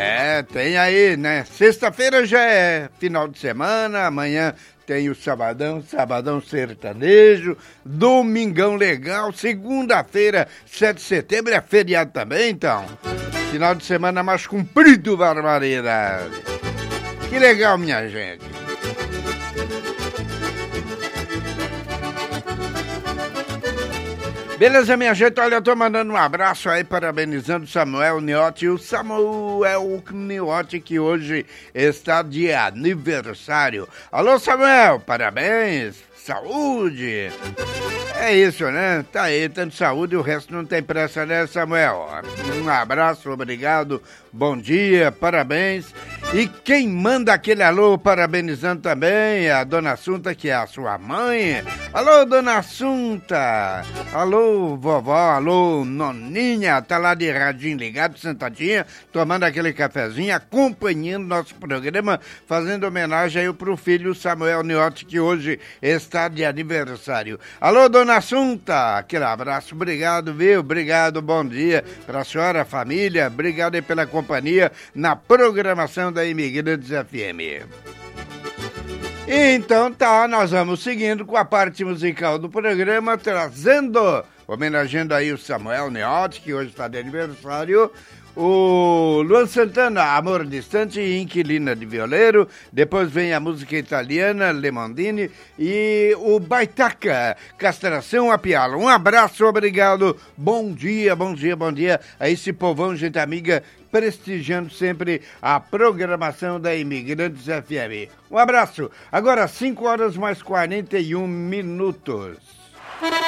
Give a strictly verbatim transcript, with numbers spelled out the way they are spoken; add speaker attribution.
Speaker 1: É, tem aí, né? Sexta-feira já é final de semana, amanhã tem o sabadão, sabadão sertanejo, domingão legal, segunda-feira, sete de setembro, é feriado também, então. Final de semana mais comprido, barbaridade. Que legal, minha gente. Beleza, minha gente? Olha, eu tô mandando um abraço aí, parabenizando o Samuel Niotti. O Samuel Niotti, que hoje está de aniversário. Alô, Samuel, parabéns, saúde. É isso, né? Tá aí, tanto saúde e o resto não tem pressa, né, Samuel? Um abraço, obrigado, bom dia, parabéns. E quem manda aquele alô parabenizando também é a Dona Assunta, que é a sua mãe. Alô, Dona Assunta. Alô, vovó. Alô, noninha. Tá lá de radinho ligado, sentadinha, tomando aquele cafezinho, acompanhando nosso programa, fazendo homenagem aí pro filho Samuel Niotti, que hoje está de aniversário. Alô, Dona Assunta. Aquele abraço, obrigado, viu? Obrigado, bom dia pra senhora, família. Obrigado aí pela companhia na programação da Imigrantes F M. Então tá, nós vamos seguindo com a parte musical do programa, trazendo, homenageando aí o Samuel Niotti, que hoje está de aniversário, o Luan Santana, Amor Distante e Inquilina de Violeiro. Depois vem a música italiana, Le Mondini, e o Baitaca, Castração a Piala. Um abraço, obrigado, bom dia, bom dia, bom dia a esse povão, gente amiga, prestigiando sempre a programação da Imigrantes F M. Um abraço. Agora cinco horas mais quarenta e um minutos.